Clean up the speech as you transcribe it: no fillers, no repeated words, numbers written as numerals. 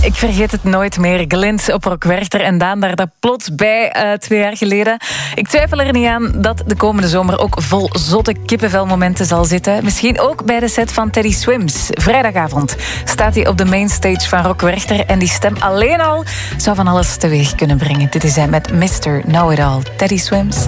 ik vergeet het nooit meer. Glint op Rock Werchter en Daan daar plots bij 2 jaar geleden. Ik twijfel er niet aan dat de komende zomer ook vol zotte kippenvelmomenten zal zitten. Misschien ook bij de set van Teddy Swims. Vrijdagavond staat hij op de mainstage van Rock Werchter en die stem alleen al zou van alles teweeg kunnen brengen. Dit is hij met Mr. Know-It-All, Teddy Swims.